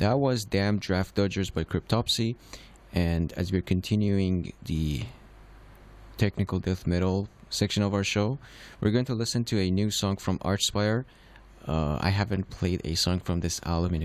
That was Damn Draft Dodgers by Cryptopsy. And as we're continuing the technical death metal section of our show, we're going to listen to a new song from Archspire. I haven't played a song from this album in